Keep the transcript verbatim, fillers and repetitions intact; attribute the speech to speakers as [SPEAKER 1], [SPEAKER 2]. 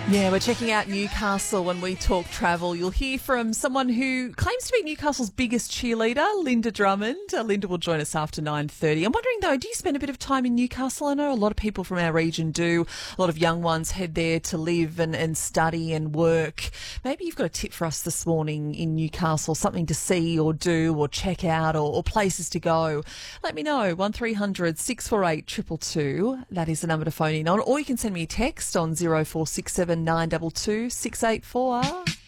[SPEAKER 1] Yeah, we're checking out Newcastle when we talk travel. You'll hear from someone who claims to be Newcastle's biggest cheerleader, Linda Drummond. Uh, Linda will join us after nine thirty. I'm wondering, though, do you spend a bit of time in Newcastle? I know a lot of people from our region do. A lot of young ones head there to live and, and study and work. Maybe you've got a tip for us this morning in Newcastle, something to see or do or check out or, or places to go. Let me know, one three hundred six four eight two two two. That is the number to phone in on. Or you can send me a text on zero four six seven nine two two six eight four.